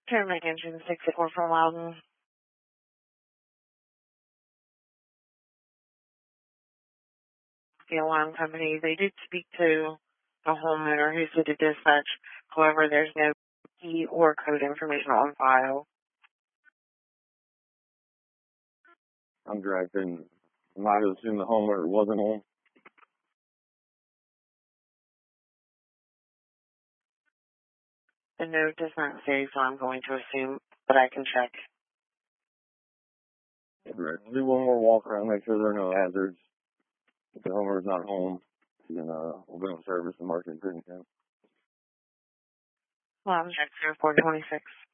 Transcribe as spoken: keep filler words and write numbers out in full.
Turn back engine sixty-four for Loudon. The alarm company, they did speak to a homeowner who said to dispatch. However, there's no key or code information on file. I'm driving. I might have assumed the homeowner wasn't home. The note does not say, so I'm going to assume, but I can check. Right. Do one more walk around, make sure there are no hazards. If the homeowner's not home, then uh, we'll go in service and mark it in prison camp. Well, I'm check zero four twenty-six.